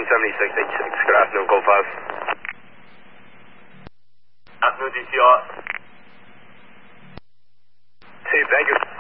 137686, good afternoon, code 5. Afternoon, DCR. See, thank you.